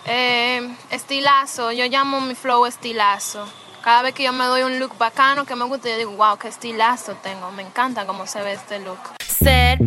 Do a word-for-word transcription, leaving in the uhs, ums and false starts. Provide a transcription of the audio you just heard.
Eh, estilazo, yo llamo mi flow estilazo. Cada vez que yo me doy un look bacano que me gusta, yo digo, wow, qué estilazo tengo. Me encanta cómo se ve este look. Ser